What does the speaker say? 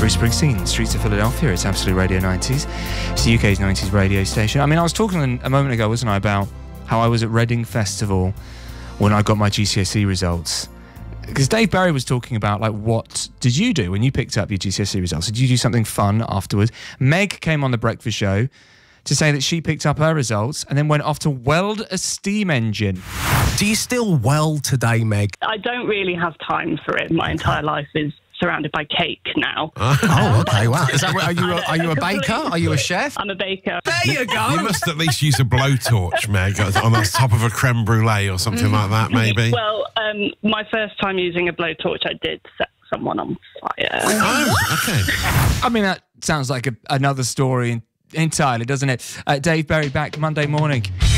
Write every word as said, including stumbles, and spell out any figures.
Bruce Springsteen, Streets of Philadelphia. It's Absolute Radio nineties. It's the U K's nineties radio station. I mean, I was talking a moment ago, wasn't I, about how I was at Reading Festival when I got my G C S E results. Because Dave Berry was talking about, like, what did you do when you picked up your G C S E results? Did you do something fun afterwards? Meg came on The Breakfast Show to say that she picked up her results and then went off to weld a steam engine. Do you still weld today, Meg? I don't really have time for it. My entire life is surrounded by cake now. Oh, okay, wow. Is that, are you a, are you a baker? Are you a chef? I'm a baker. There you go. You must at least use a blowtorch, Meg, on the top of a creme brulee or something like that, maybe. Well, um, my first time using a blowtorch, I did set someone on fire. Oh, okay. I mean, that sounds like a, another story entirely, doesn't it? Uh, Dave Berry back Monday morning.